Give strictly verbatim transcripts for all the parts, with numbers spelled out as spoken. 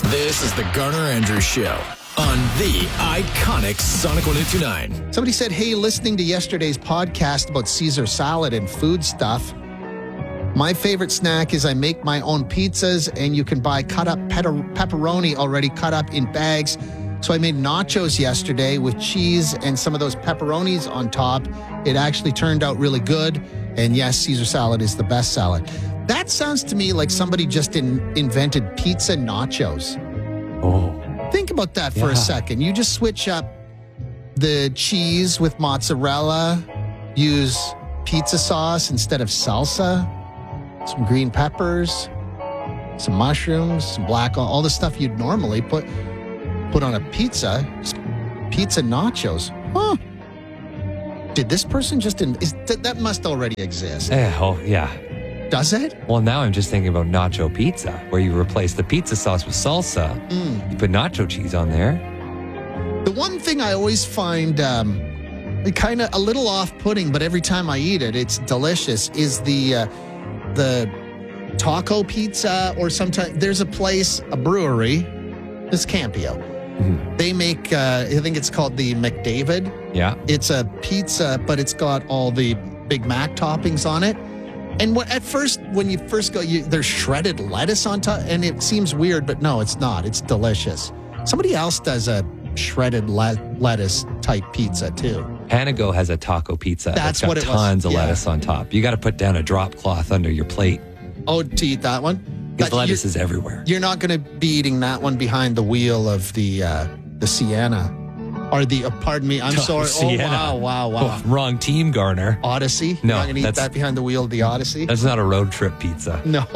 This is the Garner Andrews Show on the iconic Sonic one oh two nine. Somebody said, hey, listening to yesterday's podcast about Caesar salad and food stuff, my favorite snack is I make my own pizzas, and you can buy cut up pepperoni already cut up in bags. So I made nachos yesterday with cheese and some of those pepperonis on top. It actually turned out really good. And yes, Caesar salad is the best salad. That sounds to me like somebody just in, invented pizza nachos. Oh. Think about that for Yeah. a second. You just switch up the cheese with mozzarella, use pizza sauce instead of salsa, some green peppers, some mushrooms, some black, all the stuff you'd normally put put on a pizza. Pizza nachos. Huh. Did this person just... In, is, th- that must already exist. Eh, oh, yeah. Does it? Well, now I'm just thinking about nacho pizza, where you replace the pizza sauce with salsa. Mm. You put nacho cheese on there. The one thing I always find um, kind of a little off-putting, but every time I eat it, it's delicious, is the uh, the taco pizza, or sometimes there's a place, a brewery, it's Campio. Mm-hmm. They make, uh, I think it's called the McDavid. Yeah. It's a pizza, but it's got all the Big Mac toppings on it. And what, at first, when you first go, you, there's shredded lettuce on top, and it seems weird, but no, it's not. It's delicious. Somebody else does a shredded le- lettuce type pizza too. Panago has a taco pizza. That's got what it was. tons of Yeah. lettuce on top. You got to put down a drop cloth under your plate. Oh, to eat that one? Because But lettuce you're- is everywhere. You're not going to be eating that one behind the wheel of the uh, the Sienna. Or the, uh, pardon me, I'm Oh, sorry. Sienna. Oh, wow, wow, wow. Oh, wrong team, Garner. Odyssey? You're No, not going to eat that's- that behind the wheel of the Odyssey? That's not a road trip pizza. No.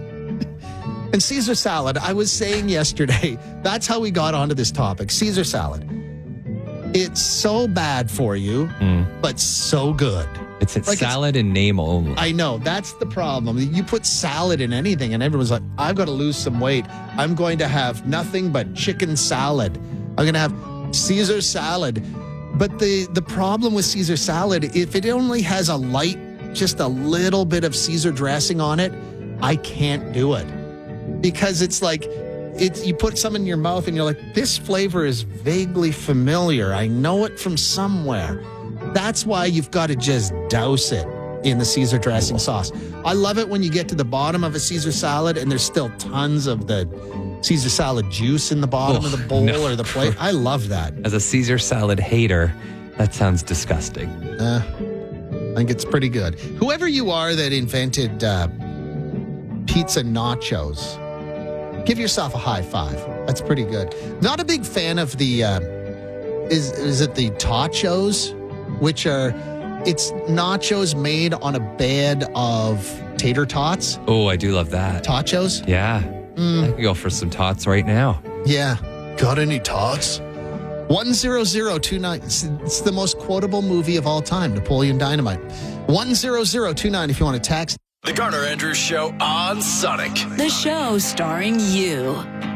And Caesar salad, I was saying yesterday, that's how we got onto this topic. Caesar salad. It's so bad for you, Mm. but so good. It's a Like it's- salad in name only. I know, that's the problem. You put salad in anything, and everyone's like, I've got to lose some weight. I'm going to have nothing but chicken salad. I'm going to have Caesar salad. But the, the problem with Caesar salad, if it only has a light, just a little bit of Caesar dressing on it, I can't do it. Because it's like, it's, you put some in your mouth and you're like, this flavor is vaguely familiar. I know it from somewhere. That's why you've got to just douse it in the Caesar dressing sauce. I love it when you get to the bottom of a Caesar salad and there's still tons of the Caesar salad juice in the bottom Oh, of the bowl no. or the plate. I love that. As a Caesar salad hater, that sounds disgusting. Uh, I think it's pretty good. Whoever you are that invented uh, pizza nachos, give yourself a high five. That's pretty good. Not a big fan of the, uh, is is it the tachos, which are, it's nachos made on a bed of tater tots. Oh, I do love that. Tachos? Yeah. Mm. I could go for some tots right now. Yeah. Got any tots? one zero zero two nine. It's, it's the most quotable movie of all time, Napoleon Dynamite. one zero zero two nine if you want to text. The Garner Andrews Show on Sonic. The show starring you.